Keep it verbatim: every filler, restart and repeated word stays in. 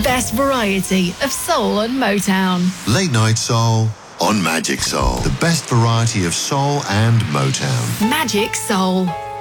best variety of soul and Motown. Late Night Soul on Magic Soul. The best variety of soul and Motown. Magic Soul.